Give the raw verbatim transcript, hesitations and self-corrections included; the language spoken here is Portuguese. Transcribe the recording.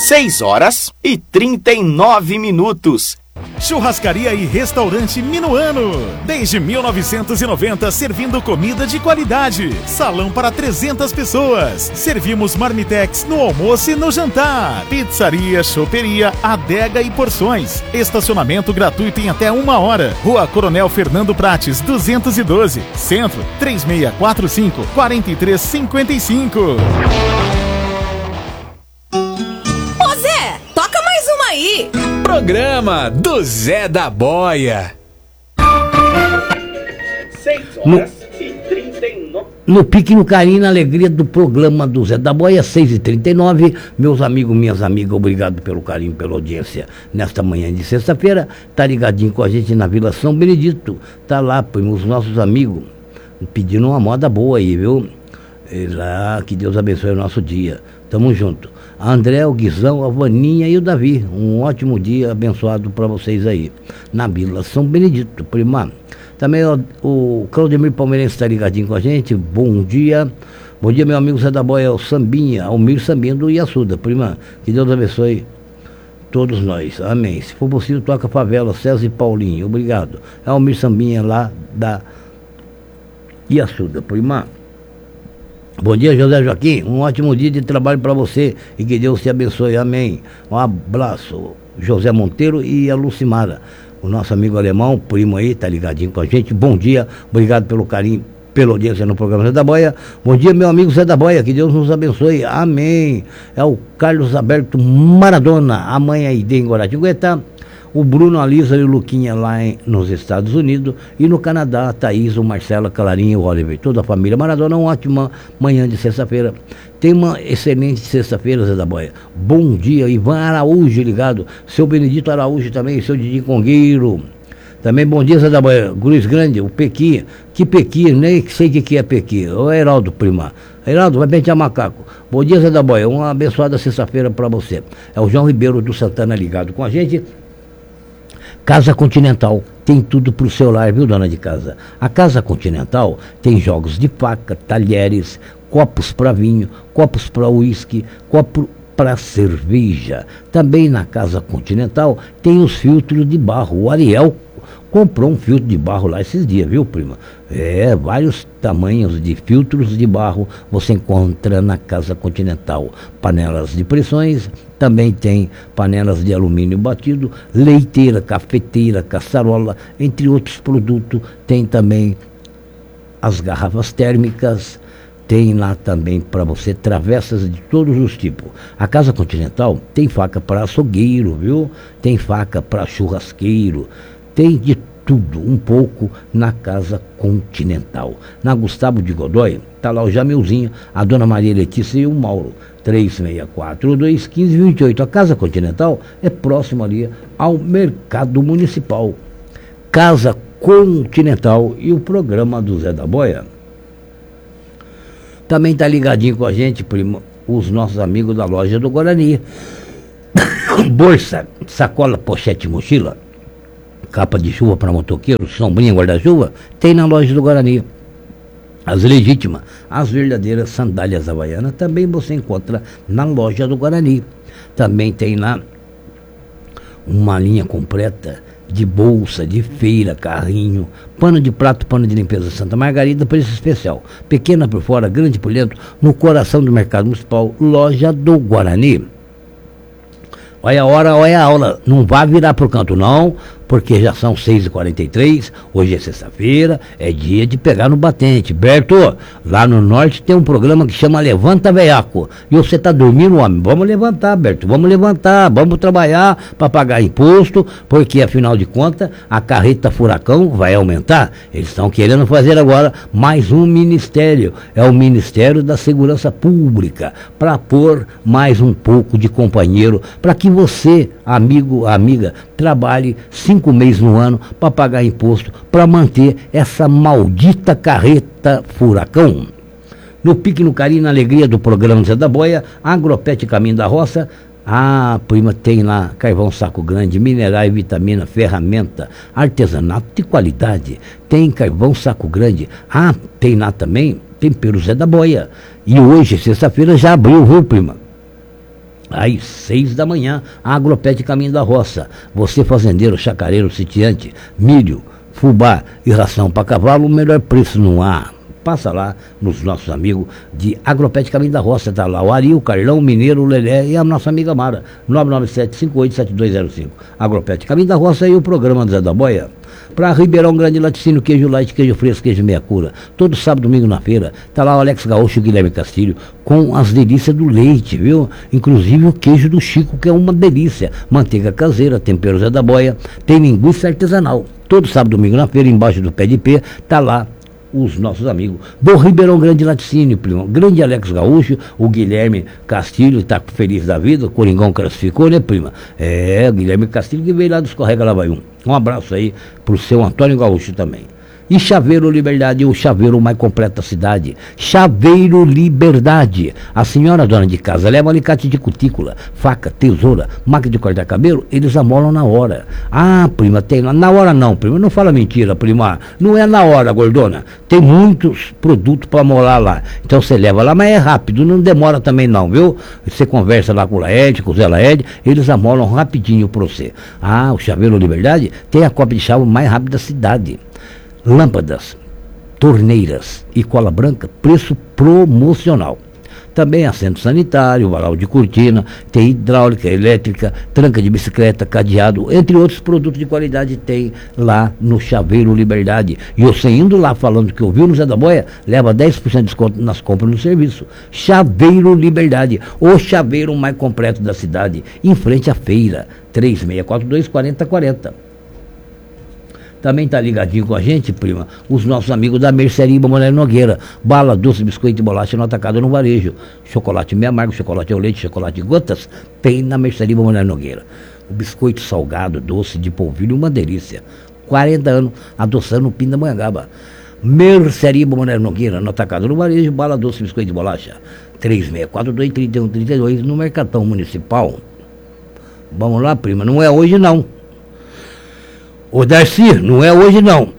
seis horas e trinta e nove minutos. Churrascaria e Restaurante Minuano. Desde mil novecentos e noventa, servindo comida de qualidade. Salão para trezentas pessoas. Servimos marmitex no almoço e no jantar. Pizzaria, choperia, adega e porções. Estacionamento gratuito em até uma hora. Rua Coronel Fernando Prates, duzentos e doze. Centro, três seis quatro cinco, quatro três cinco cinco. Ô Zé, toca mais uma aí. Programa do Zé da Boia. seis horas e trinta e nove. No pique, no carinho, na alegria do programa do Zé da Boia, seis e trinta e nove. Meus amigos, minhas amigas, obrigado pelo carinho, pela audiência. Nesta manhã de sexta-feira, tá ligadinho com a gente na Vila São Benedito. Tá lá, primo, os nossos amigos pedindo uma moda boa aí, viu? E lá, que Deus abençoe o nosso dia. Tamo junto. A André, o Guizão, a Vaninha e o Davi. Um ótimo dia abençoado para vocês aí. Na Vila São Benedito, prima. Também ó, o Claudemir Palmeirense está ligadinho com a gente. Bom dia. Bom dia, meu amigo Zé da Boia, o Sambinha, Almir Sambinha do Iassuda, prima. Que Deus abençoe todos nós. Amém. Se for possível, toca Favela, César e Paulinho. Obrigado. É o Almir Sambinha lá da Iassuda, prima. Bom dia, José Joaquim, um ótimo dia de trabalho para você e que Deus te abençoe, amém. Um abraço, José Monteiro e a Lucimara, o nosso amigo alemão, primo aí, tá ligadinho com a gente. Bom dia, obrigado pelo carinho, pela audiência no programa Zé da Boia. Bom dia, meu amigo Zé da Boia, que Deus nos abençoe, amém. É o Carlos Alberto Maradona, amanhã aí em Guaratinguetá. O Bruno, a Lisa e o Luquinha lá em, nos Estados Unidos. E no Canadá, a Thaís, o Marcelo, a Clarinha e o Oliver. Toda a família Maradona, uma ótima manhã de sexta-feira. Tem uma excelente sexta-feira, Zé da Boia. Bom dia, Ivan Araújo ligado. Seu Benedito Araújo também, seu Didi Congueiro. Também bom dia, Zé da Boia. Cruz Grande, o Pequi. Que Pequi, nem sei o que, que é Pequi. O Heraldo, prima. Heraldo, vai pentear macaco. Bom dia, Zé da Boia. Uma abençoada sexta-feira para você. É o João Ribeiro do Santana ligado com a gente. Casa Continental tem tudo para o seu lar, viu, dona de casa? A Casa Continental tem jogos de faca, talheres, copos para vinho, copos para uísque, copo para cerveja. Também na Casa Continental tem os filtros de barro. O Ariel comprou um filtro de barro lá esses dias, viu, prima? É, vários tamanhos de filtros de barro você encontra na Casa Continental. Panelas de pressões, também tem panelas de alumínio batido, leiteira, cafeteira, caçarola, entre outros produtos. Tem também as garrafas térmicas, tem lá também para você travessas de todos os tipos. A Casa Continental tem faca para açougueiro, viu? Tem faca para churrasqueiro, tem de tudo, um pouco na Casa Continental. Na Gustavo de Godoy, tá lá o Jamilzinho, a Dona Maria Letícia e o Mauro. três seis quatro dois, um cinco dois oito. A Casa Continental é próxima ali ao Mercado Municipal. Casa Continental e o programa do Zé da Boia. Também tá ligadinho com a gente, primo, os nossos amigos da loja do Guarani. Bolsa, sacola, pochete, mochila, capa de chuva para motoqueiro, sombrinha, guarda-chuva, tem na loja do Guarani. As legítimas, as verdadeiras sandálias havaianas, também você encontra na loja do Guarani. Também tem lá uma linha completa de bolsa, de feira, carrinho, pano de prato, pano de limpeza Santa Margarida, preço especial. Pequena por fora, grande por dentro, no coração do Mercado Municipal, loja do Guarani. Olha a hora, olha a aula. Não vá virar pro canto não, porque já são seis e quarenta e três, hoje é sexta-feira, é dia de pegar no batente. Berto, lá no norte tem um programa que chama Levanta Veiaco. E você tá dormindo, homem? Vamos levantar, Berto, vamos levantar, vamos trabalhar para pagar imposto, porque afinal de contas a carreta furacão vai aumentar. Eles estão querendo fazer agora mais um ministério, é o Ministério da Segurança Pública, para pôr mais um pouco de companheiro, para que você, amigo, amiga, trabalhe cinco meses no ano para pagar imposto, para manter essa maldita carreta furacão. No pique, no carinho, na alegria do programa Zé da Boia, Agropet Caminho da Roça. Ah, prima, tem lá carvão saco grande, minerais, vitamina, ferramenta, artesanato de qualidade. Tem carvão saco grande. Ah, tem lá também tempero Zé da Boia. E hoje, sexta-feira, já abriu, viu, prima? às seis da manhã, Agropet Caminho da Roça. Você fazendeiro, chacareiro, sitiante, milho, fubá e ração para cavalo, o melhor preço não há. Passa lá nos nossos amigos de Agropet Caminho da Roça. Está lá o Ari, o Carlão, o Mineiro, o Lelé e a nossa amiga Mara. nove nove sete, cinco oito sete dois zero cinco. Agropet Caminho da Roça e o programa do Zé da Boia. Para Ribeirão Grande, laticínio, queijo light, queijo fresco, queijo meia cura. Todo sábado, domingo na feira. Tá lá o Alex Gaúcho e o Guilherme Castilho com as delícias do leite, viu? Inclusive o queijo do Chico, que é uma delícia. Manteiga caseira, tempero Zé da Boia. Tem linguiça artesanal. Todo sábado, domingo na feira, embaixo do pé de pé, tá lá os nossos amigos do Ribeirão Grande Laticínio, primo. Grande Alex Gaúcho, o Guilherme Castilho, está feliz da vida, o Coringão classificou, né, prima? É, o Guilherme Castilho que veio lá do Escorrega Lavaium. Um abraço aí pro seu Antônio Gaúcho também. E Chaveiro Liberdade, o chaveiro mais completo da cidade. Chaveiro Liberdade. A senhora dona de casa leva alicate de cutícula, faca, tesoura, máquina de cortar cabelo, eles amolam na hora. Ah, prima, tem lá. Na hora não, prima, não fala mentira, prima. Não é na hora, gordona. Tem muitos produtos para amolar lá. Então você leva lá, mas é rápido, não demora também não, viu? Você conversa lá com o Laed, com o Zé Laed, eles amolam rapidinho para você. Ah, o Chaveiro Liberdade tem a cópia de chave mais rápida da cidade. Lâmpadas, torneiras e cola branca, preço promocional. Também assento sanitário, varal de cortina, tem hidráulica, elétrica, tranca de bicicleta, cadeado, entre outros produtos de qualidade tem lá no Chaveiro Liberdade. E você indo lá falando que ouviu no Zé da Boia, leva dez por cento de desconto nas compras no serviço. Chaveiro Liberdade, o chaveiro mais completo da cidade, em frente à feira, três seis quatro dois, quatro zero quatro zero. Também está ligadinho com a gente, prima, os nossos amigos da Mercearia Moreira Nogueira. Bala, doce, biscoito e bolacha no atacado no varejo. Chocolate meio amargo, chocolate ao leite, chocolate de gotas, tem na Mercearia Moreira Nogueira. O biscoito salgado, doce, de polvilho, uma delícia. quarenta anos adoçando o Pindamonhangaba. Mercearia Moreira Nogueira, no atacado no varejo. Bala, doce, biscoito e bolacha. três seis quatro dois, três um três dois no Mercatão Municipal. Vamos lá, prima, não é hoje não. Ô Darcy, não é hoje não.